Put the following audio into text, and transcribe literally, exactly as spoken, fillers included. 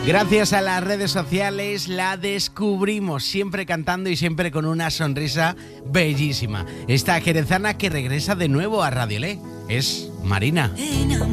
Gracias a las redes sociales la descubrimos, siempre cantando y siempre con una sonrisa bellísima. Esta jerezana que regresa de nuevo a Radio Le es Marina.